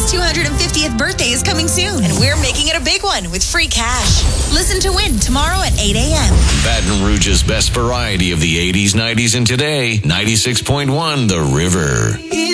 Rouge's 250th birthday is coming soon, and we're making it a big one with free cash. Listen to Win tomorrow at 8 a.m. Baton Rouge's best variety of the 80s, 90s, and today. 96.1 The River.